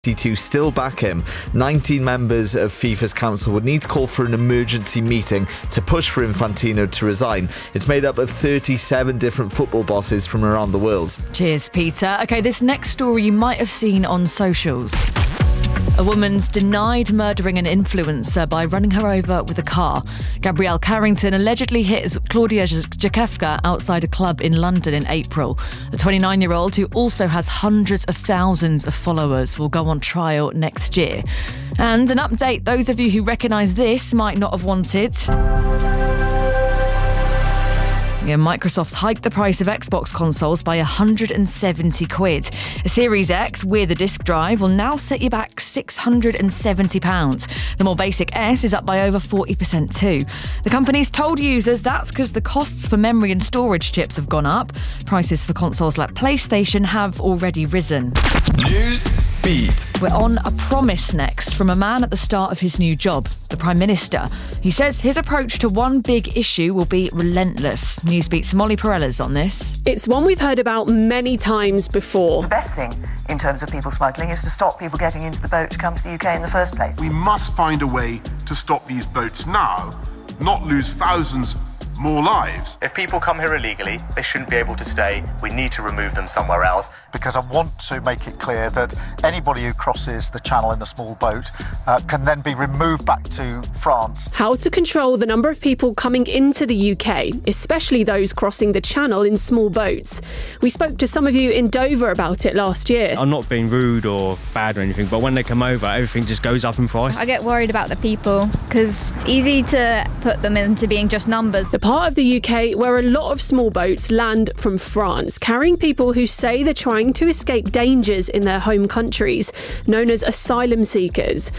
to still back him. 19 members of FIFA's council would need to call for an emergency meeting to push for Infantino to resign. It's made up of 37 different football bosses from around the world. Cheers, Peter. OK, this next story you might have seen on socials. A woman's denied murdering an influencer by running her over with a car. Gabrielle Carrington allegedly hit Claudia Jakevka outside a club in London in April. The 29-year-old, who also has hundreds of thousands of followers, will go on trial next year. And an update those of you who recognise this might not have wanted. Yeah, Microsoft's hiked the price of Xbox consoles by £170. A Series X with a disc drive will now set you back £670. The more basic S is up by over 40% too. The company's told users that's because the costs for memory and storage chips have gone up. Prices for consoles like PlayStation have already risen. News Beat. We're on a promise next from a man at the start of his new job, the Prime Minister. He says his approach to one big issue will be relentless. Newsbeat's Molly Perella's on this. It's one we've heard about many times before. The best thing in terms of people smuggling is to stop people getting into the boat to come to the UK in the first place. We must find a way to stop these boats now, not lose thousands more lives. If people come here illegally, they shouldn't be able to stay. We need to remove them somewhere else. Because I want to make it clear that anybody who crosses the channel in a small boat can then be removed back to France. How to control the number of people coming into the UK, especially those crossing the channel in small boats. We spoke to some of you in Dover about it last year. I'm not being rude or bad or anything, but when they come over, everything just goes up in price. I get worried about the people because it's easy to put them into being just numbers. The part of the UK where a lot of small boats land from France, carrying people who say they're trying to escape dangers in their home countries, known as asylum seekers.